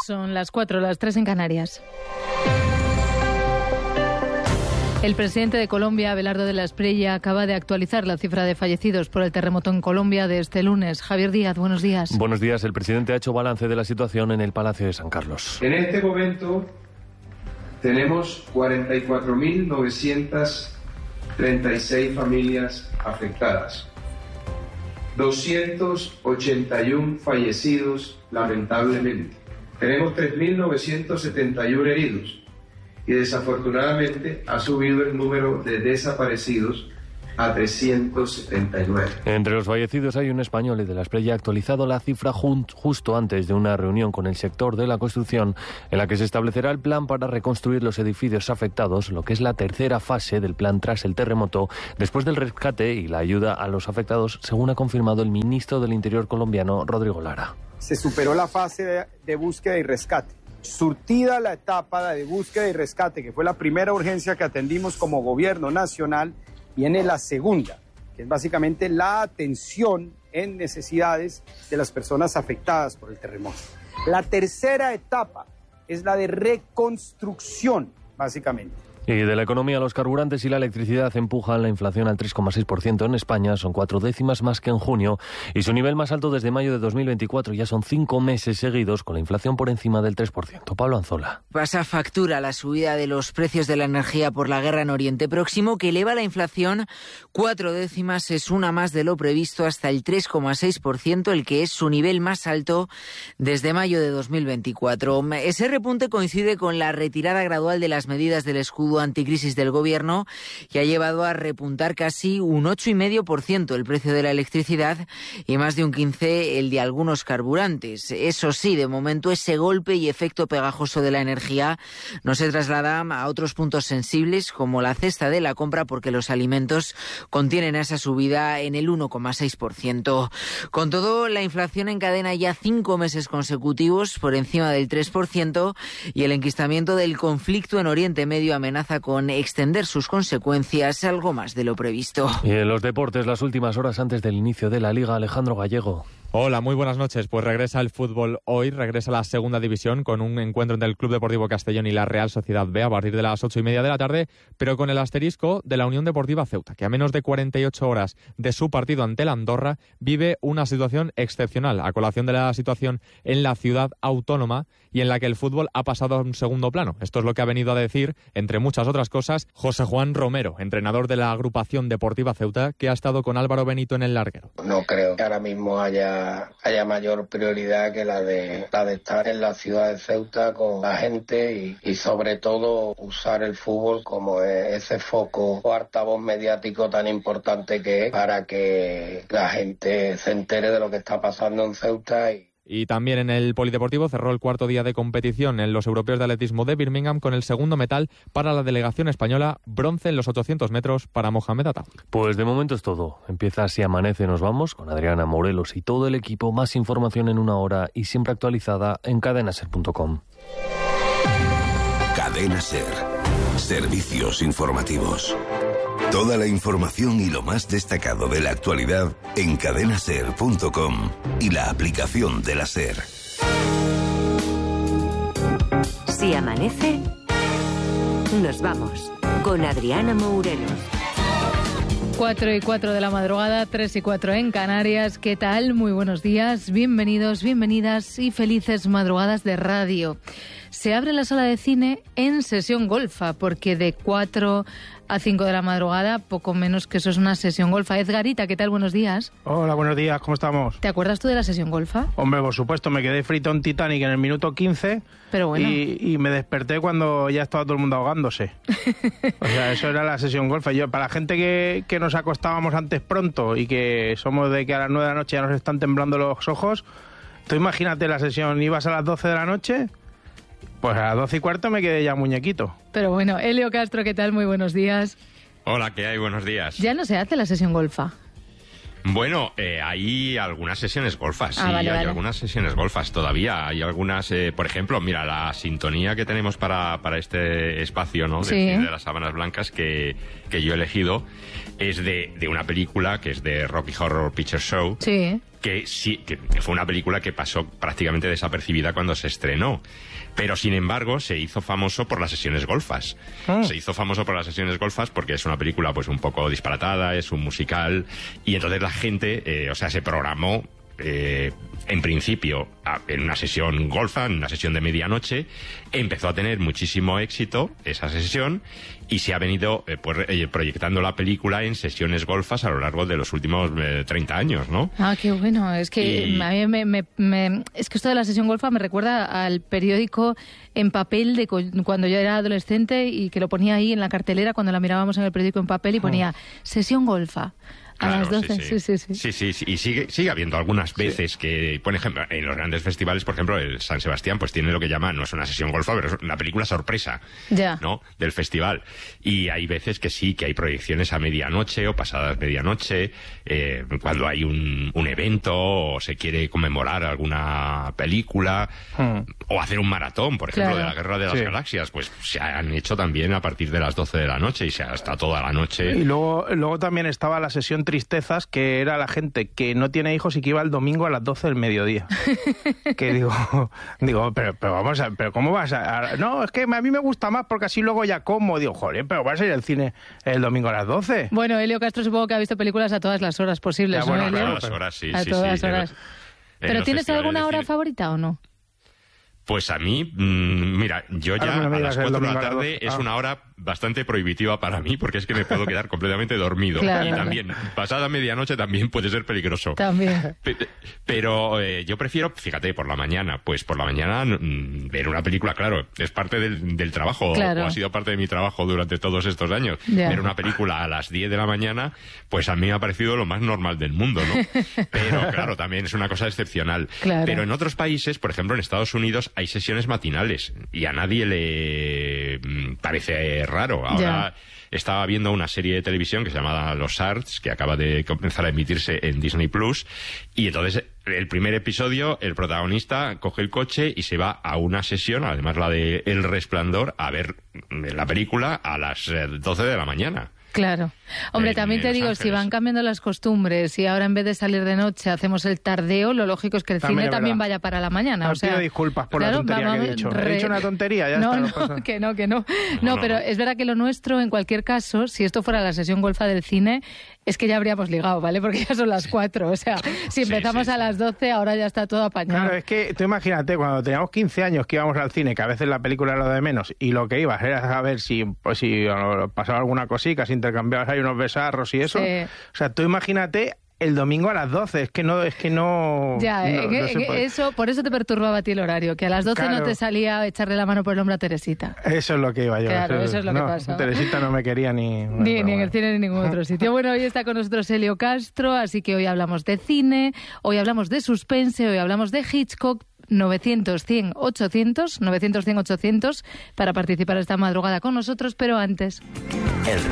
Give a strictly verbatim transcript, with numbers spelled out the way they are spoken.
Son las cuatro, las tres en Canarias. El presidente de Colombia, Abelardo de la Espriella, acaba de actualizar la cifra de fallecidos por el terremoto en Colombia de este lunes. Javier Díaz, buenos días. Buenos días. El presidente ha hecho balance de la situación en el Palacio de San Carlos. En este momento tenemos cuarenta y cuatro mil novecientas treinta y seis familias afectadas, doscientos ochenta y uno fallecidos lamentablemente. Tenemos tres mil novecientos setenta y uno heridos y desafortunadamente ha subido el número de desaparecidos a trescientos setenta y nueve. Entre los fallecidos hay un español y de la Espriella ha actualizado la cifra justo antes de una reunión con el sector de la construcción en la que se establecerá el plan para reconstruir los edificios afectados, lo que es la tercera fase del plan tras el terremoto, después del rescate y la ayuda a los afectados, según ha confirmado el ministro del Interior colombiano, Rodrigo Lara. Se superó la fase de, de búsqueda y rescate. Surtida la etapa de búsqueda y rescate, que fue la primera urgencia que atendimos como gobierno nacional, viene la segunda, que es básicamente la atención en necesidades de las personas afectadas por el terremoto. La tercera etapa es la de reconstrucción, básicamente. Y de la economía, los carburantes y la electricidad empujan la inflación al tres coma seis por ciento en España, son cuatro décimas más que en junio, y su nivel más alto desde mayo de dos mil veinticuatro. Ya son cinco meses seguidos con la inflación por encima del tres por ciento. Pablo Anzola. Pasa factura la subida de los precios de la energía por la guerra en Oriente Próximo, que eleva la inflación cuatro décimas, es una más de lo previsto, hasta el tres coma seis por ciento, el que es su nivel más alto desde mayo de dos mil veinticuatro. Ese repunte coincide con la retirada gradual de las medidas del escudo anticrisis del gobierno, que ha llevado a repuntar casi un ocho coma cinco por ciento el precio de la electricidad y más de un quince por ciento el de algunos carburantes. Eso sí, de momento ese golpe y efecto pegajoso de la energía no se traslada a otros puntos sensibles como la cesta de la compra, porque los alimentos contienen esa subida en el uno coma seis por ciento. Con todo, la inflación encadena ya cinco meses consecutivos por encima del tres por ciento y el enquistamiento del conflicto en Oriente Medio amenaza con extender sus consecuencias algo más de lo previsto. Y en los deportes, las últimas horas antes del inicio de la Liga, Alejandro Gallego. Hola, muy buenas noches. Pues regresa el fútbol hoy, regresa la segunda división con un encuentro entre el Club Deportivo Castellón y la Real Sociedad B a partir de las ocho y media de la tarde, pero con el asterisco de la Unión Deportiva Ceuta, que a menos de cuarenta y ocho horas de su partido ante el Andorra vive una situación excepcional, a colación de la situación en la ciudad autónoma y en la que el fútbol ha pasado a un segundo plano. Esto es lo que ha venido a decir, entre muchas otras cosas, José Juan Romero, entrenador de la agrupación deportiva Ceuta, que ha estado con Álvaro Benito en el larguero. No creo que ahora mismo haya haya mayor prioridad que la de la de estar en la ciudad de Ceuta con la gente y, y sobre todo usar el fútbol como ese foco o altavoz mediático tan importante que es para que la gente se entere de lo que está pasando en Ceuta. Y Y también en el polideportivo cerró el cuarto día de competición en los europeos de atletismo de Birmingham con el segundo metal para la delegación española, bronce en los ochocientos metros para Mohamed Atta. Pues de momento es todo. Empieza Así Amanece, nos vamos con Adriana Morelos y todo el equipo. Más información en una hora y siempre actualizada en cadena ser punto com. Cadena Ser. Servicios informativos. Toda la información y lo más destacado de la actualidad en cadena ser punto com y la aplicación de la SER. Si amanece, nos vamos con Adriana Morelos. Cuatro y cuatro de la madrugada, tres y cuatro en Canarias. ¿Qué tal? Muy buenos días, bienvenidos, bienvenidas y felices madrugadas de radio. Se abre la sala de cine en sesión golfa, porque de cuatro a cinco de la madrugada, poco menos que eso es una sesión golfa. Edgarita, ¿qué tal? Buenos días. Hola, buenos días, ¿cómo estamos? ¿Te acuerdas tú de la sesión golfa? Hombre, por supuesto, me quedé frito en Titanic en el minuto quince. Pero bueno. y, y me desperté cuando ya estaba todo el mundo ahogándose. O sea, eso era la sesión golfa. Yo, para la gente que, que nos acostábamos antes pronto y que somos de que a las nueve de la noche ya nos están temblando los ojos, tú imagínate la sesión, ibas a las doce de la noche... Pues a las doce y cuarto me quedé ya muñequito. Pero bueno, Elio Castro, ¿qué tal? Muy buenos días. Hola, ¿qué hay? Buenos días. Ya no se hace la sesión golfa. Bueno, eh, hay algunas sesiones golfas, ah, sí, vale, hay vale. algunas sesiones golfas todavía. Hay algunas, eh, por ejemplo, mira, la sintonía que tenemos para, para este espacio, ¿no? Sí. De, de las Sábanas Blancas que, que yo he elegido es de, de una película que es de Rocky Horror Picture Show. Sí. que sí, que fue una película que pasó prácticamente desapercibida cuando se estrenó. Pero, sin embargo, se hizo famoso por las sesiones golfas. Oh. Se hizo famoso por las sesiones golfas porque es una película pues un poco disparatada, es un musical, y entonces la gente, eh, o sea, se programó Eh, en principio a, en una sesión golfa, en una sesión de medianoche. Empezó a tener muchísimo éxito esa sesión y se ha venido eh, pues, eh, proyectando la película en sesiones golfas a lo largo de los últimos eh, treinta años, ¿no? Ah, qué bueno. Es que y... a mí me, me, me, es que esto de la sesión golfa me recuerda al periódico en papel de cuando yo era adolescente y que lo ponía ahí en la cartelera cuando la mirábamos en el periódico en papel y ponía oh. sesión golfa. A claro, las doce, sí, sí. Sí, sí, sí. Sí, sí, sí. Y sigue, sigue habiendo algunas veces sí. que, por ejemplo, en los grandes festivales, por ejemplo, el San Sebastián, pues tiene lo que llama, no es una sesión golfa, pero es una película sorpresa, ya. ¿no? Del festival. Y hay veces que sí, que hay proyecciones a medianoche o pasadas medianoche, eh, cuando hay un, un evento o se quiere conmemorar alguna película, hmm. o hacer un maratón, por ejemplo, claro. de la Guerra de las sí. Galaxias, pues se han hecho también a partir de las doce de la noche y se hasta toda la noche. Y luego, luego también estaba la sesión tristezas, que era la gente que no tiene hijos y que iba el domingo a las doce del mediodía. Que digo, digo, pero, pero vamos a, pero ¿cómo vas a, a...? No, es que a mí me gusta más porque así luego ya como. Digo, joder, pero vas a ir al cine el domingo a las doce. Bueno, Elio Castro supongo que ha visto películas a todas las horas posibles, ya, bueno, ¿no, Elio? A todas las horas, sí, a sí, todas sí. horas. En ¿Pero tienes alguna hora favorita o no? Pues a mí, mmm, mira, yo ya no a las cuatro de la tarde ah. es una hora bastante prohibitiva para mí porque es que me puedo quedar completamente dormido. Claro. Y también, pasada medianoche también puede ser peligroso. También. Pero eh, yo prefiero, fíjate, por la mañana, pues por la mañana mmm, ver una película, claro, es parte del, del trabajo, claro. o ha sido parte de mi trabajo durante todos estos años. Yeah. Ver una película a las diez de la mañana, pues a mí me ha parecido lo más normal del mundo, ¿no? Pero claro, también es una cosa excepcional. Claro. Pero en otros países, por ejemplo en Estados Unidos, hay sesiones matinales y a nadie le parece raro. Ahora yeah. estaba viendo una serie de televisión que se llama Los Arts, que acaba de comenzar a emitirse en Disney Plus, y entonces el primer episodio, el protagonista coge el coche y se va a una sesión, además la de El Resplandor, a ver la película a las doce de la mañana. Claro. Hombre, en, también te en digo, Ángeles. Si van cambiando las costumbres y ahora en vez de salir de noche hacemos el tardeo, lo lógico es que el también cine también vaya para la mañana. No, o sea, pido disculpas por claro, la tontería vamos, que he dicho. Re... He dicho una tontería, ya no, está. No, no pasa. que no, que no. No, no pero no. es verdad que lo nuestro, en cualquier caso, si esto fuera la sesión golfa del cine, es que ya habríamos ligado, ¿vale? Porque ya son las cuatro. O sea, si empezamos sí, sí, a las doce, ahora ya está todo apañado. Claro, es que tú imagínate, cuando teníamos quince años que íbamos al cine, que a veces la película era lo de menos, y lo que ibas era a ver si, pues, si pasaba alguna cosita, si intercambiabas ahí unos besarros y eso. Sí. O sea, tú imagínate el domingo a las doce, es que no, es que no... Ya, no, eh, no eh, se puede. eso, por eso te perturbaba a ti el horario, que a las doce Claro. no te salía echarle la mano por el hombro a Teresita. Eso es lo que iba yo. Claro, eso es lo que no, pasa. Teresita no me quería ni... Ni, ni en el cine ni en ningún otro sitio. Bueno, hoy está con nosotros Elio Castro, así que hoy hablamos de cine, hoy hablamos de suspense, hoy hablamos de Hitchcock. novecientos, cien, ochocientos, novecientos, cien, ochocientos para participar esta madrugada con nosotros, pero antes... El